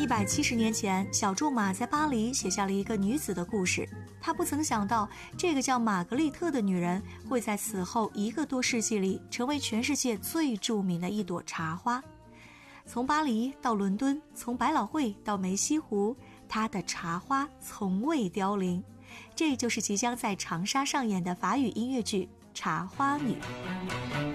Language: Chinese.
170年前，小仲马在巴黎写下了一个女子的故事。他不曾想到，这个叫玛格丽特的女人会在此后1个多世纪里成为全世界最著名的一朵茶花。从巴黎到伦敦，从百老汇到梅溪湖，她的茶花从未凋零。这就是即将在长沙上演的法语音乐剧《茶花女》。